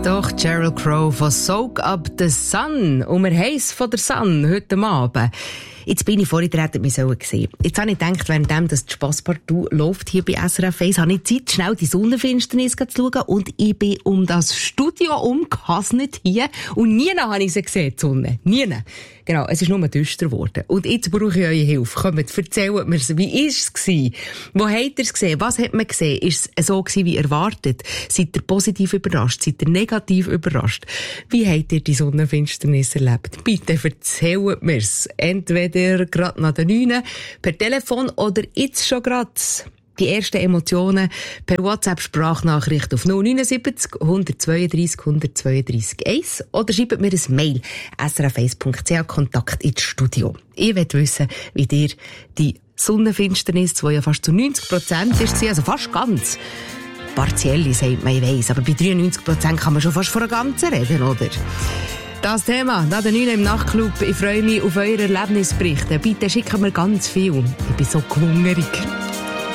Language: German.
Doch, Sheryl Crow von Soak Up the Sun. Und wir haben es von der Sun heute Abend. Jetzt bin ich vorhin hätte ich gesehen. Jetzt habe ich gedacht, währenddem das Spasspartout läuft hier bei SRF 1, habe ich Zeit, schnell die Sonnenfinsternis zu schauen. Und ich bin um das Studio umgehasnet hier. Und nie habe ich sie gesehen, die Sonne. Nie. Genau, es ist nur düster geworden. Und jetzt brauche ich eure Hilfe. Kommt, erzählt mir, wie ist es gewesen? Wo habt ihr es gesehen? Was hat man gesehen? Ist es so gewesen, wie erwartet? Seid ihr positiv überrascht? Seid ihr negativ überrascht? Wie habt ihr die Sonnenfinsternis erlebt? Bitte erzählt mir's. Entweder gerade nach den 9 per Telefon oder jetzt schon gerade. Die ersten Emotionen per WhatsApp-Sprachnachricht auf 079 132 132 1 oder schreibt mir ein Mail srf1.ch Kontakt ins Studio. Ich will wissen, wie dir die Sonnenfinsternis, die ja fast zu 90% ist, also fast ganz partiell, sagt man, ich weiss, aber bei 93% kann man schon fast von einer ganzen reden, oder? Das Thema, nach der 9 im Nachtclub. Ich freue mich auf eure Erlebnisberichte. Bitte schickt mir ganz viel. Ich bin so hungrig.